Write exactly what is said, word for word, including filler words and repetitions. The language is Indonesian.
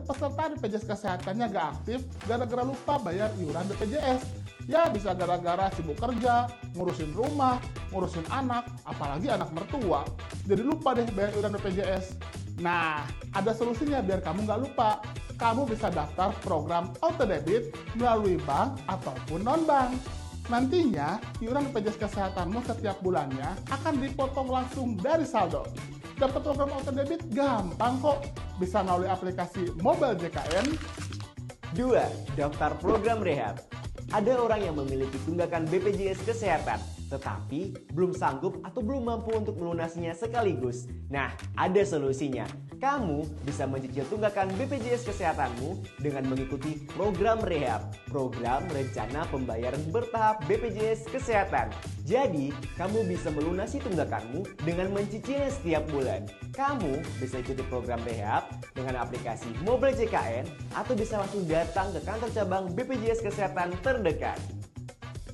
peserta B P J S Kesehatannya gak aktif gara-gara lupa bayar iuran B P J S. Ya bisa gara-gara sibuk kerja, ngurusin rumah, ngurusin anak, apalagi anak mertua. Jadi lupa deh bayar iuran B P J S. Nah, ada solusinya biar kamu nggak lupa. Kamu bisa daftar program auto debit melalui bank ataupun non-bank. Nantinya, iuran B P J S Kesehatanmu setiap bulannya akan dipotong langsung dari saldo. Dapat program auto debit gampang kok. Bisa melalui aplikasi Mobile J K N. Dua. Daftar program rehab. Ada orang yang memiliki tunggakan B P J S Kesehatan, tetapi belum sanggup atau belum mampu untuk melunasinya sekaligus. Nah, ada solusinya. Kamu bisa mencicil tunggakan B P J S Kesehatanmu dengan mengikuti program rehab, program rencana pembayaran bertahap B P J S Kesehatan. Jadi, kamu bisa melunasi tunggakanmu dengan mencicilnya setiap bulan. Kamu bisa ikuti program rehab dengan aplikasi Mobile J K N atau bisa langsung datang ke kantor cabang B P J S Kesehatan terdekat.